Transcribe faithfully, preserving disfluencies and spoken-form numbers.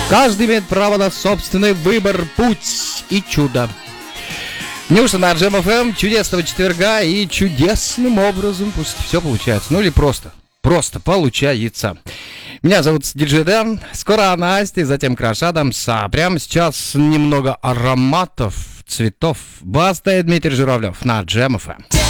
Каждый имеет право на собственный выбор, путь и чудо. Нюша на Джем эф эм, чудесного четверга, и чудесным образом пусть все получается. Ну или просто, просто получается. Меня зовут Диджей Дэн, скоро Настя, затем Краш Адамс, а прямо сейчас немного ароматов, цветов. Баста и Дмитрий Журавлев на Джем эф эм.